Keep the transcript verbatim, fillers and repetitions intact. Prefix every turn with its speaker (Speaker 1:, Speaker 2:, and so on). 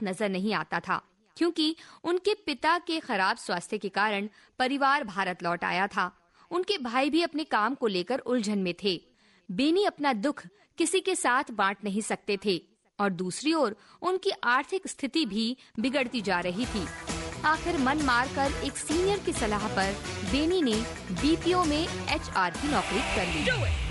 Speaker 1: वक्त नजर नहीं आता था, क्योंकि उनके पिता के खराब स्वास्थ्य के कारण परिवार भारत लौट आया था। उनके भाई भी अपने काम को लेकर उलझन में थे। बेनी अपना दुख किसी के साथ बांट नहीं सकते थे और दूसरी ओर उनकी आर्थिक स्थिति भी बिगड़ती जा रही थी। आखिर मन मारकर एक सीनियर की सलाह पर बेनी ने बीपीओ में एचआर की नौकरी कर ली।